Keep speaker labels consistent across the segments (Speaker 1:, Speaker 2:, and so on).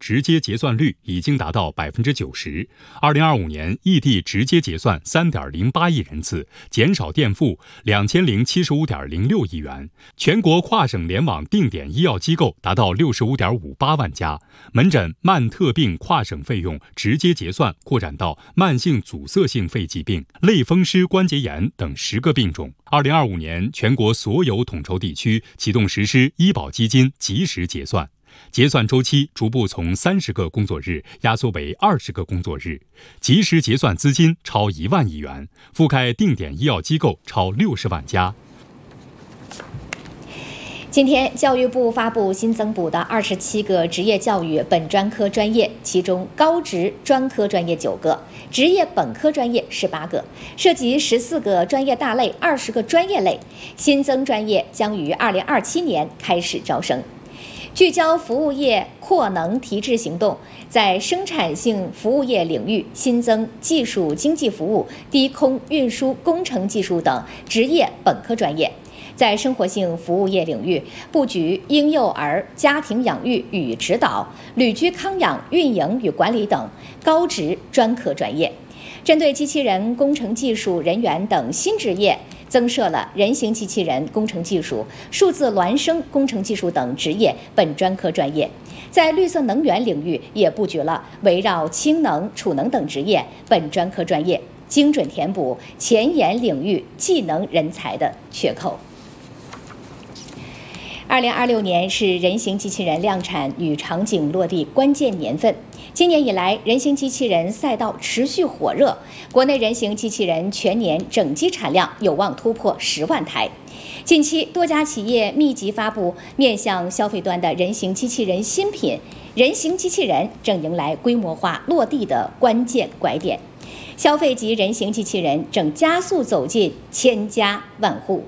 Speaker 1: 直接结算率已经达到90%。2025年，异地直接结算3.08亿人次，减少垫付2075.06亿元。全国跨省联网定点医药机构达到65.58万家，门诊慢特病跨省费用直接结算扩展到慢性阻塞性肺疾病、类风湿关节炎等10个病种。2025年，全国所有统筹地区启动实施医保基金及时结算，结算周期逐步从30个工作日压缩为20个工作日，及时结算资金超1万亿元，覆盖定点医药机构超60万家。
Speaker 2: 今天，教育部发布新增补的27个职业教育本专科专业，其中高职专科专业9个，职业本科专业18个，涉及14个专业大类、20个专业类。新增专业将于2027年开始招生。聚焦服务业扩能提质行动，在生产性服务业领域新增技术经济服务、低空运输工程技术等职业本科专业。在生活性服务业领域，布局婴幼儿家庭养育与指导、旅居康养运营与管理等高职专科专业。针对机器人工程技术人员等新职业，增设了人形机器人工程技术、数字孪生工程技术等职业本专科专业。在绿色能源领域，也布局了围绕氢能、储能等职业本专科专业，精准填补前沿领域技能人才的缺口。2026年是人形机器人量产与场景落地关键年份。今年以来，人形机器人赛道持续火热，国内人形机器人全年整机产量有望突破10万台。近期，多家企业密集发布面向消费端的人形机器人新品，人形机器人正迎来规模化落地的关键拐点，消费级人形机器人正加速走进千家万户。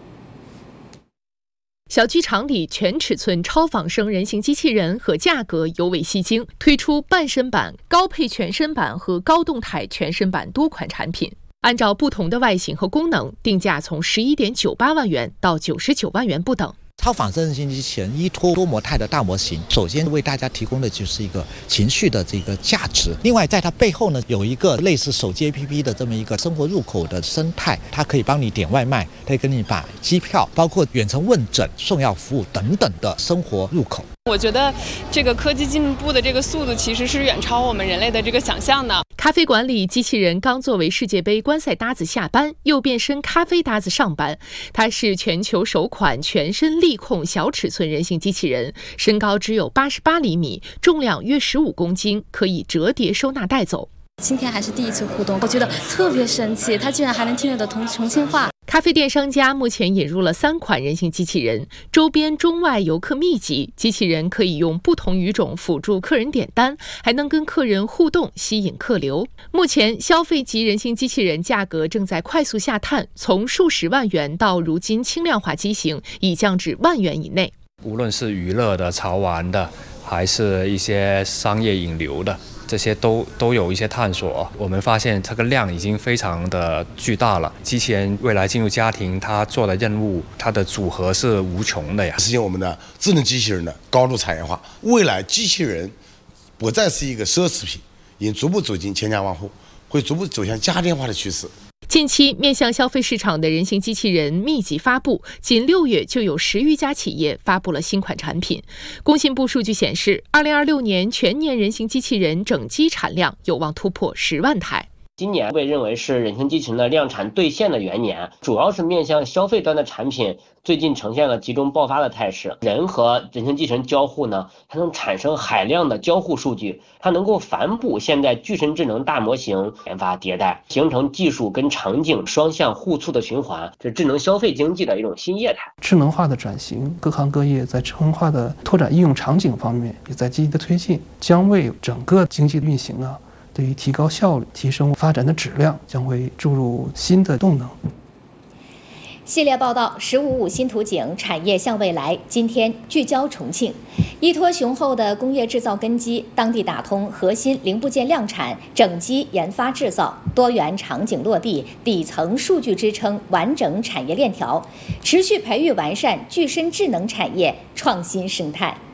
Speaker 3: 小剧场里全尺寸超仿生人形机器人和价格尤为吸睛，推出半身版、高配全身版和高动态全身版多款产品，按照不同的外形和功能，定价从11.98万元到99万元不等。
Speaker 4: 超仿生人形机器人依托多模态的大模型，首先为大家提供的就是一个情绪的这个价值。另外，在它背后呢，有一个类似手机 APP 的这么一个生活入口的生态，它可以帮你点外卖，它可以跟你把机票，包括远程问诊、送药服务等等的生活入口。
Speaker 5: 我觉得这个科技进步的这个速度其实是远超我们人类的这个想象的。
Speaker 3: 咖啡馆里，机器人刚作为世界杯观赛搭子下班，又变身咖啡搭子上班。它是全球首款全身力控小尺寸人形机器人，身高只有88厘米，重量约15公斤，可以折叠收纳带走。
Speaker 6: 今天还是第一次互动，我觉得特别神奇，它居然还能听得懂重庆话。
Speaker 3: 咖啡店商家目前引入了3款人形机器人，周边中外游客密集，机器人可以用不同语种辅助客人点单，还能跟客人互动，吸引客流。目前消费级人形机器人价格正在快速下探，从数十万元到如今轻量化机型已降至1万元以内。
Speaker 7: 无论是娱乐的、潮玩的，还是一些商业引流的，这些都有一些探索。我们发现这个量已经非常的巨大了。机器人未来进入家庭，它做的任务，它的组合是无穷的呀。
Speaker 8: 实现我们的智能机器人的高度产业化，未来机器人不再是一个奢侈品，已经逐步走进千家万户，会逐步走向家电化的趋势。
Speaker 3: 近期面向消费市场的人形机器人密集发布，仅6月就有10余家企业发布了新款产品。工信部数据显示，2026年全年人形机器人整机产量有望突破10万台。
Speaker 9: 今年被认为是人形机器人的量产兑现的元年，主要是面向消费端的产品最近呈现了集中爆发的态势。人和人形机器人交互呢，它能产生海量的交互数据，它能够反哺现在具身智能大模型研发迭代，形成技术跟场景双向互促的循环，这是智能消费经济的一种新业态。
Speaker 10: 智能化的转型，各行各业在智能化的拓展应用场景方面也在积极的推进，将为整个经济运行对于提高效率、提升发展的质量，将会注入新的动能。
Speaker 2: 系列报道“15.5新图景，产业向未来”。今天聚焦重庆，依托雄厚的工业制造根基，当地打通核心零部件量产、整机研发制造、多元场景落地、底层数据支撑完整产业链条，持续培育完善具身智能产业创新生态。